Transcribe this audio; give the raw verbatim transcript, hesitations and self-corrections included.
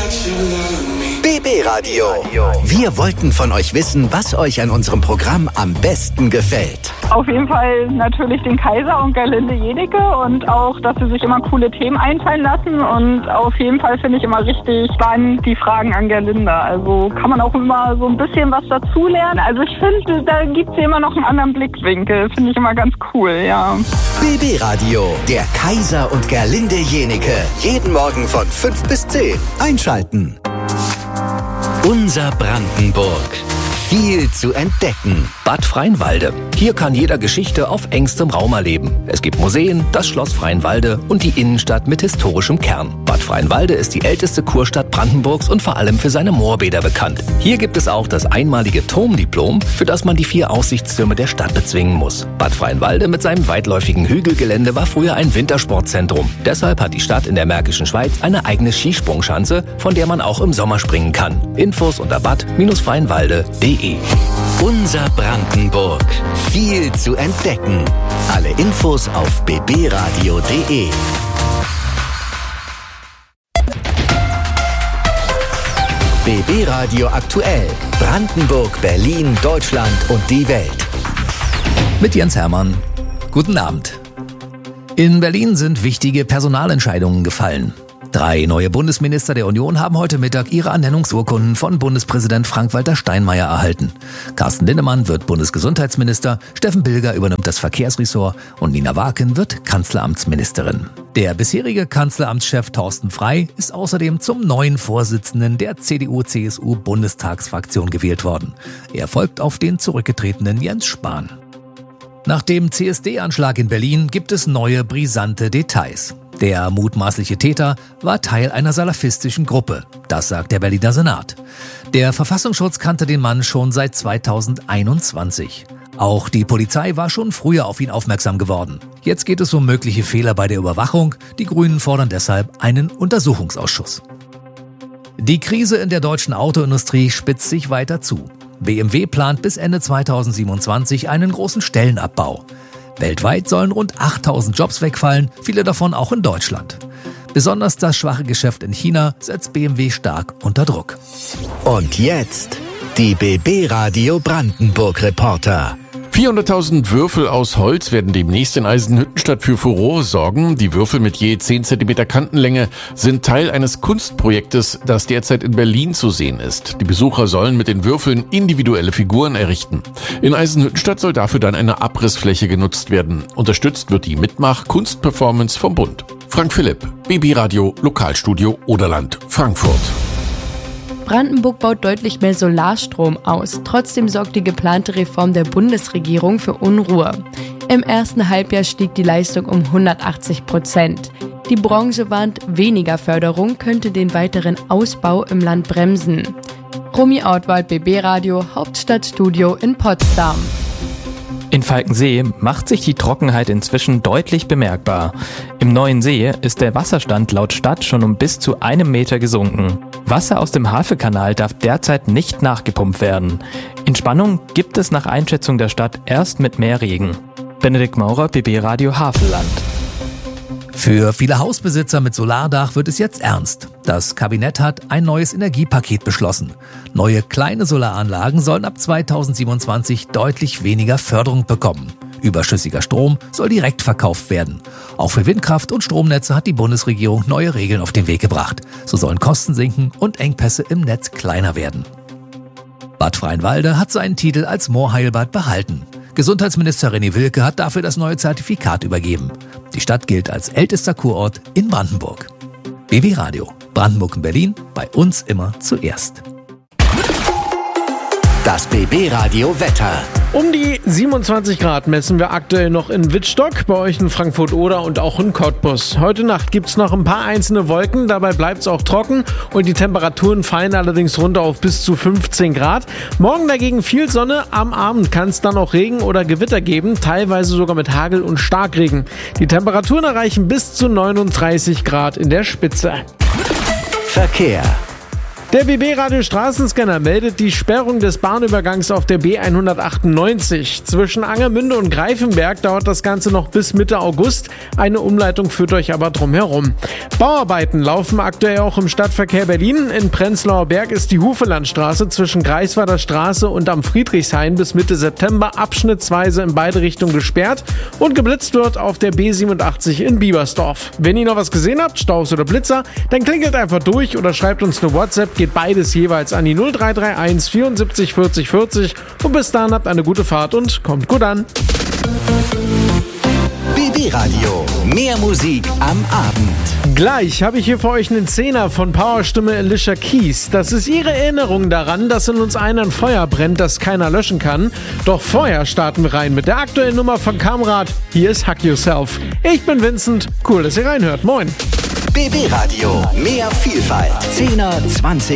B B Radio. Wir wollten von euch wissen, was euch an unserem Programm am besten gefällt. Auf jeden Fall natürlich den Kaiser und Gerlinde Jennecke und auch, dass sie sich immer coole Themen einfallen lassen. Und auf jeden Fall finde ich immer richtig spannend die Fragen an Gerlinde. Also kann man auch immer so ein bisschen was dazulernen. Also ich finde, da gibt es immer noch einen anderen Blickwinkel. Finde ich immer ganz cool, ja. B B Radio, der Kaiser und Gerlinde Jennecke. Jeden Morgen von fünf bis zehn. Einschalten. Unser Brandenburg. Viel zu entdecken. Bad Freienwalde. Hier kann jeder Geschichte auf engstem Raum erleben. Es gibt Museen, das Schloss Freienwalde und die Innenstadt mit historischem Kern. Bad Freienwalde ist die älteste Kurstadt Brandenburgs und vor allem für seine Moorbäder bekannt. Hier gibt es auch das einmalige Turmdiplom, für das man die vier Aussichtstürme der Stadt bezwingen muss. Bad Freienwalde mit seinem weitläufigen Hügelgelände war früher ein Wintersportzentrum. Deshalb hat die Stadt in der Märkischen Schweiz eine eigene Skisprungschanze, von der man auch im Sommer springen kann. Infos unter bad Freienwalde punkt de. Unser Brandenburg. Viel zu entdecken. Alle Infos auf b b radio punkt de. B B Radio aktuell. Brandenburg, Berlin, Deutschland und die Welt. Mit Jens Hermann. Guten Abend. In Berlin sind wichtige Personalentscheidungen gefallen. Drei neue Bundesminister der Union haben heute Mittag ihre Ernennungsurkunden von Bundespräsident Frank-Walter Steinmeier erhalten. Carsten Linnemann wird Bundesgesundheitsminister, Steffen Bilger übernimmt das Verkehrsressort und Nina Waken wird Kanzleramtsministerin. Der bisherige Kanzleramtschef Thorsten Frey ist außerdem zum neuen Vorsitzenden der C D U C S U-Bundestagsfraktion gewählt worden. Er folgt auf den zurückgetretenen Jens Spahn. Nach dem C S D-Anschlag in Berlin gibt es neue brisante Details. Der mutmaßliche Täter war Teil einer salafistischen Gruppe. Das sagt der Berliner Senat. Der Verfassungsschutz kannte den Mann schon seit zweitausendeinundzwanzig. Auch die Polizei war schon früher auf ihn aufmerksam geworden. Jetzt geht es um mögliche Fehler bei der Überwachung. Die Grünen fordern deshalb einen Untersuchungsausschuss. Die Krise in der deutschen Autoindustrie spitzt sich weiter zu. B M W plant bis Ende zweitausendsiebenundzwanzig einen großen Stellenabbau. Weltweit sollen rund achttausend Jobs wegfallen, viele davon auch in Deutschland. Besonders das schwache Geschäft in China setzt B M W stark unter Druck. Und jetzt die B B Radio Brandenburg Reporter. vierhunderttausend Würfel aus Holz werden demnächst in Eisenhüttenstadt für Furore sorgen. Die Würfel mit je zehn Zentimeter Kantenlänge sind Teil eines Kunstprojektes, das derzeit in Berlin zu sehen ist. Die Besucher sollen mit den Würfeln individuelle Figuren errichten. In Eisenhüttenstadt soll dafür dann eine Abrissfläche genutzt werden. Unterstützt wird die Mitmach-Kunstperformance vom Bund. Frank Philipp, B B Radio, Lokalstudio Oderland, Frankfurt. Brandenburg baut deutlich mehr Solarstrom aus. Trotzdem sorgt die geplante Reform der Bundesregierung für Unruhe. Im ersten Halbjahr stieg die Leistung um hundertachtzig Prozent. Die Branche warnt, weniger Förderung könnte den weiteren Ausbau im Land bremsen. Romy Ortwald, B B Radio, Hauptstadtstudio in Potsdam. In Falkensee macht sich die Trockenheit inzwischen deutlich bemerkbar. Im neuen See ist der Wasserstand laut Stadt schon um bis zu einem Meter gesunken. Wasser aus dem Havelkanal darf derzeit nicht nachgepumpt werden. Entspannung gibt es nach Einschätzung der Stadt erst mit mehr Regen. Benedikt Maurer, B B Radio Havelland. Für viele Hausbesitzer mit Solardach wird es jetzt ernst. Das Kabinett hat ein neues Energiepaket beschlossen. Neue kleine Solaranlagen sollen ab zweitausendsiebenundzwanzig deutlich weniger Förderung bekommen. Überschüssiger Strom soll direkt verkauft werden. Auch für Windkraft und Stromnetze hat die Bundesregierung neue Regeln auf den Weg gebracht. So sollen Kosten sinken und Engpässe im Netz kleiner werden. Bad Freienwalde hat seinen Titel als Moorheilbad behalten. Gesundheitsminister René Wilke hat dafür das neue Zertifikat übergeben. Die Stadt gilt als ältester Kurort in Brandenburg. B B Radio, Brandenburg und Berlin, bei uns immer zuerst. Das B B Radio Wetter. Um die siebenundzwanzig Grad messen wir aktuell noch in Wittstock, bei euch in Frankfurt-Oder und auch in Cottbus. Heute Nacht gibt es noch ein paar einzelne Wolken, dabei bleibt es auch trocken und die Temperaturen fallen allerdings runter auf bis zu fünfzehn Grad. Morgen dagegen viel Sonne, am Abend kann es dann auch Regen oder Gewitter geben, teilweise sogar mit Hagel und Starkregen. Die Temperaturen erreichen bis zu neununddreißig Grad in der Spitze. Verkehr. Der B B-Radio Straßenscanner meldet die Sperrung des Bahnübergangs auf der B hundertachtundneunzig. Zwischen Angermünde und Greifenberg dauert das Ganze noch bis Mitte August. Eine Umleitung führt euch aber drum herum. Bauarbeiten laufen aktuell auch im Stadtverkehr Berlin. In Prenzlauer Berg ist die Hufelandstraße zwischen Greifswalder Straße und am Friedrichshain bis Mitte September abschnittsweise in beide Richtungen gesperrt. Und geblitzt wird auf der B siebenundachtzig in Biebersdorf. Wenn ihr noch was gesehen habt, Staus oder Blitzer, dann klingelt einfach durch oder schreibt uns eine WhatsApp. Geht beides jeweils an die null drei drei eins vierundsiebzig vierzig vierzig und bis dahin habt eine gute Fahrt und kommt gut an. B B-Radio, mehr Musik am Abend. Gleich habe ich hier für euch einen Zehner von Powerstimme Alicia Keys. Das ist ihre Erinnerung daran, dass in uns allen ein Feuer brennt, das keiner löschen kann. Doch vorher starten wir rein mit der aktuellen Nummer von Kamrad. Hier ist Hug Yourself. Ich bin Vincent. Cool, dass ihr reinhört. Moin. B B-Radio, mehr Vielfalt. Zehner, zwanzig